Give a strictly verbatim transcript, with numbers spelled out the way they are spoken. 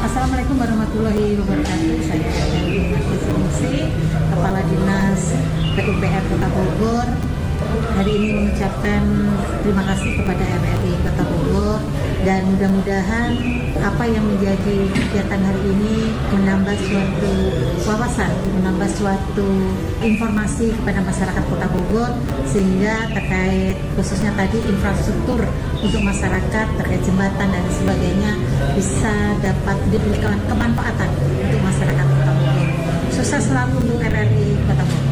Assalamualaikum warahmatullahi wabarakatuh. Saya Fungsi, Kepala Dinas P U P R Kota Bogor. Hari ini mengucapkan terima kasih kepada M R I Kota Bogor dan mudah-mudahan apa yang menjadi kegiatan hari ini menambah suatu wawasan, menambah suatu informasi kepada masyarakat Kota Bogor sehingga terkait khususnya tadi infrastruktur untuk masyarakat terkait jembatan dan sebagainya bisa dapat diberikan kemanfaatan untuk masyarakat Kota Bogor. Sukses selalu untuk M R I Kota Bogor.